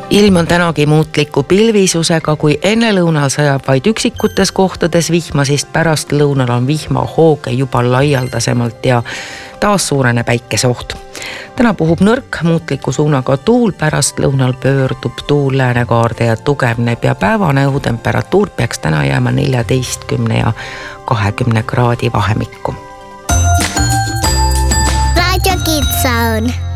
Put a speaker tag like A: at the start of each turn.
A: Ilm on tänagi muutliku pilvisusega, kui enne lõunal sajab vaid üksikutes kohtades vihma, siis pärast lõunal on vihma hooge juba laialdasemalt ja taas suurene päikeseoht. Täna puhub nõrk muutliku suunaga tuul, pärast lõunal pöördub tuul läänekaarde ja tugevneb ja päevane õhutemperatuur peaks täna jääma 14 ja 20 kraadi vahemikku.
B: Radio Kids Zone.